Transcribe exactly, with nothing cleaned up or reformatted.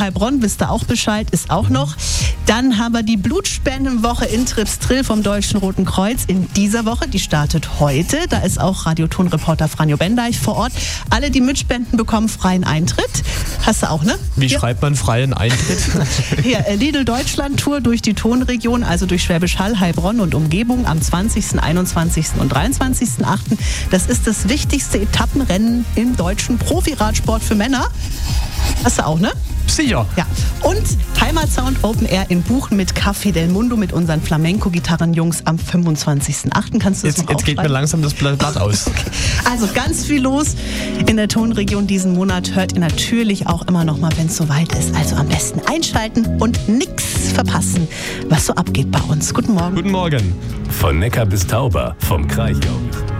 Heilbronn, wisst ihr auch Bescheid, ist auch noch. Dann haben wir die Blutspendenwoche in Tripstrill vom Deutschen Roten Kreuz in dieser Woche. Die startet heute. Da ist auch Radiotonreporter Franjo Bendeich vor Ort. Alle, die mitspenden, bekommen freien Eintritt. Hast du auch, ne? Wie Hier. schreibt man freien Eintritt? Hier, Lidl Deutschland Tour durch die Tonregion, also durch Schwäbisch Hall, Heilbronn und Umgebung am zwanzigsten, einundzwanzigsten und dreiundzwanzigsten achten Das ist das wichtigste Etappenrennen im deutschen Profiradsport für Männer. Hast du auch, ne? Sicher. Ja. Und Heimatsound Open Air in Buchen mit Café del Mundo mit unseren Flamenco-Gitarrenjungs am fünfundzwanzigsten achten Kannst du das Jetzt, noch jetzt geht mir aufschreiben? langsam das Blatt aus. Okay. Also ganz viel los in der Tonregion diesen Monat. Hört ihr natürlich auch immer noch mal, wenn es soweit ist. Also am besten einschalten und nichts verpassen, was so abgeht bei uns. Guten Morgen. Guten Morgen. Von Neckar bis Tauber, vom Kraichgau.